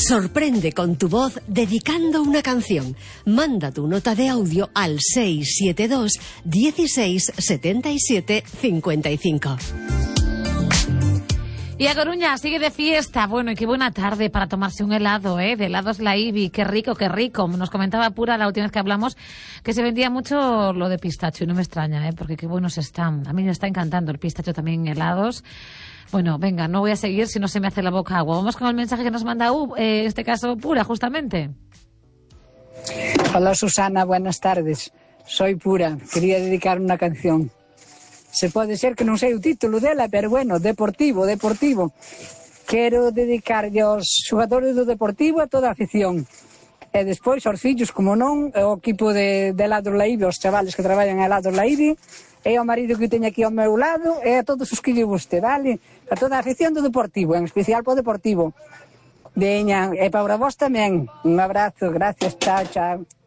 Sorprende con tu voz dedicando una canción. Manda tu nota de audio al 672 16 77 55. Y a Coruña sigue de fiesta. Bueno, y qué buena tarde para tomarse un helado, ¿eh? De helados La Ibi. Qué rico, qué rico. Nos comentaba Pura la última vez que hablamos que se vendía mucho lo de pistacho. Y no me extraña, ¿eh? Porque qué buenos están. A mí me está encantando el pistacho también en helados. Bueno, venga, no voy a seguir si no se me hace la boca agua. Vamos con el mensaje que nos manda en este caso Pura, justamente. Hola Susana, buenas tardes. Soy Pura. Quería dedicar una canción. Se pode ser que non sei o título dela, pero bueno, Deportivo. Quero dedicarlle aos xogadores do Deportivo a toda a afición. E despois aos fillos, como non, ao equipo de Helados La Ibi, aos chavales que traballan en Helados La Ibi, e ao marido que teño aquí ao meu lado, e a todos os que lle guste, vale? A toda a afición do Deportivo, en especial para o Deportivo. Veña, e para vos tamén. Un abrazo, gracias, chao, chao.